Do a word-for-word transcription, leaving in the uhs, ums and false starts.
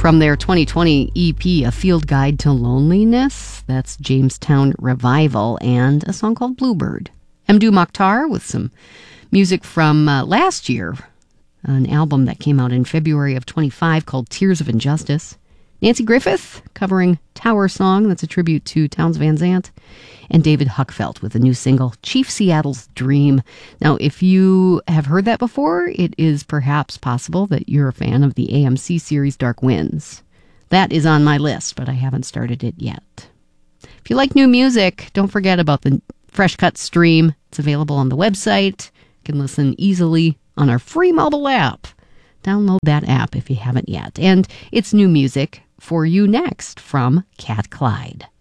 From their twenty twenty E P, A Field Guide to Loneliness, that's Jamestown Revival, and a song called Bluebird. Mdou Moctar with some music from uh, last year, an album that came out in February of twenty-five called Tears of Injustice. Nancy Griffith covering Tower Song, that's a tribute to Townes Van Zandt. And David Huckfelt with a new single, Chief Seattle's Dream. Now, if you have heard that before, it is perhaps possible that you're a fan of the A M C series Dark Winds. That is on my list, but I haven't started it yet. If you like new music, don't forget about the Fresh Cut stream. It's available on the website. You can listen easily on our free mobile app. Download that app if you haven't yet. And it's new music for you next from Cat Clyde.